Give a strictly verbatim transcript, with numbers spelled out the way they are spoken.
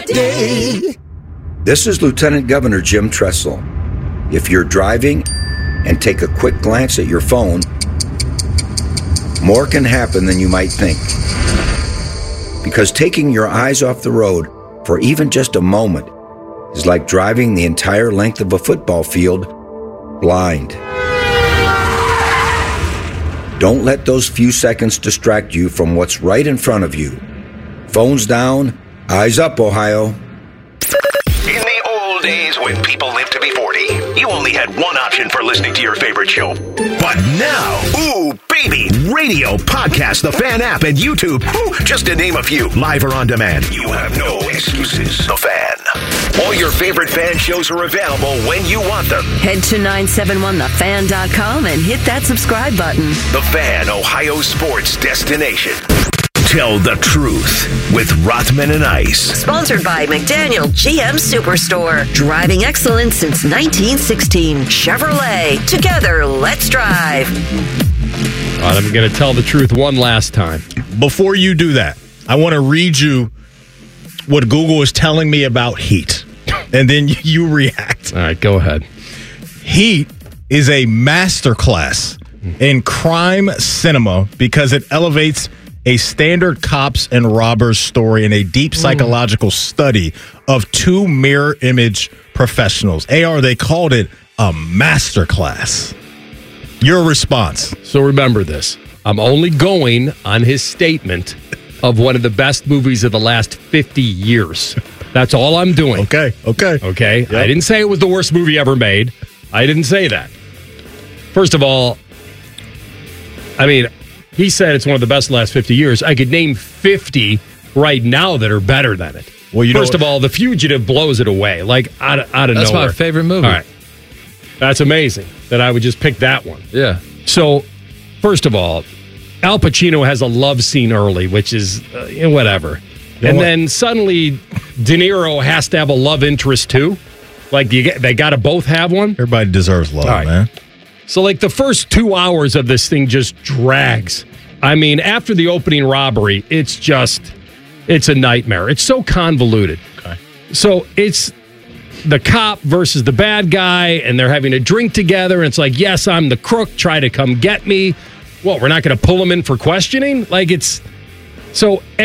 day. This is Lieutenant Governor Jim Tressel. If you're driving and take a quick glance at your phone, more can happen than you might think. Because taking your eyes off the road for even just a moment is like driving the entire length of a football field blind. Don't let those few seconds distract you from what's right in front of you. Phones down, eyes up, Ohio. In the old days when people lived to be forty, you only had one option for listening to your favorite show. But now, ooh, baby, radio, podcast, the Fan app, and YouTube, ooh, just to name a few, live or on demand. You have no excuses. The Fan. All your favorite Fan shows are available when you want them. Head to nine seven one the fan dot com and hit that subscribe button. The Fan, Ohio sports destination. Tell the truth with Rothman and Ice. Sponsored by McDaniel G M Superstore. Driving excellence since nineteen sixteen. Chevrolet. Together, let's drive. All right, I'm going to tell the truth one last time. Before you do that, I want to read you what Google is telling me about Heat. And then you react. All right, go ahead. Heat is a masterclass in crime cinema because it elevates a standard cops and robbers story in a deep psychological study of two mirror image professionals. A R, they called it a masterclass. Your response? So remember this. I'm only going on his statement of one of the best movies of the last fifty years. That's all I'm doing. Okay, okay. Okay? Yep. I didn't say it was the worst movie ever made. I didn't say that. First of all, I mean, he said it's one of the best in the last fifty years. I could name fifty right now that are better than it. Well, you First know, of all, The Fugitive blows it away, like out of, out of That's nowhere. my favorite movie. All right. That's amazing that I would just pick that one. Yeah. So, first of all, Al Pacino has a love scene early, which is uh, you know, whatever. You know and what? then suddenly De Niro has to have a love interest too. Like you get, they got to both have one. Everybody deserves love, All right. man. So like the first two hours of this thing just drags. I mean, after the opening robbery, it's just, it's a nightmare. It's so convoluted. Okay. So it's the cop versus the bad guy, and they're having a drink together. And it's like, yes, I'm the crook. Try to come get me. What, we're not going to pull him in for questioning? Like it's, so